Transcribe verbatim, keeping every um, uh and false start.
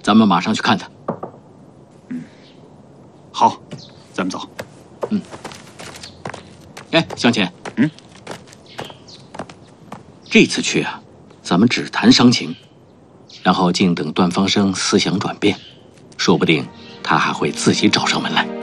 咱们马上去看他。 嗯，好，咱们走。 嗯。哎，向前。 嗯。 这次去啊，咱们只谈伤情，然后静等段芳生思想转变，说不定他还会自己找上门来。